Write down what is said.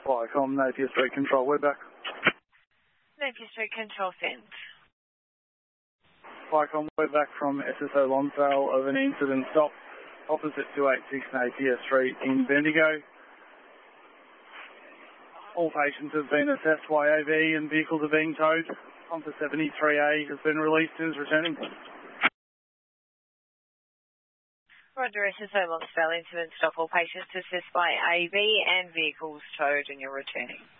Flycom, Napier Street Control, we're back. Napier Street Control sent. Flycom, we're back from SSO Lonsdale of an incident stop opposite 286 Napier Street in Bendigo. All patients have been assessed YAV and vehicles are being towed. Pumper 73A has been released and is returning. Roger, SSO Lonsdale incident stop. All patients assessed by AV and vehicles towed and you're returning.